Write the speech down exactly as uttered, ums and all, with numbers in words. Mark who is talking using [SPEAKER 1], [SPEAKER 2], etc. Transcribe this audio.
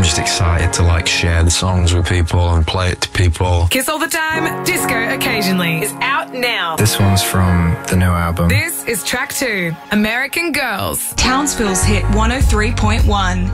[SPEAKER 1] just excited to like share the songs with people and play it to people.
[SPEAKER 2] Kiss All the Time, Disco Occasionally is out now.
[SPEAKER 3] This one's from the new album.
[SPEAKER 2] This is track two, American Girls.
[SPEAKER 4] Townsville's hit one oh three point one.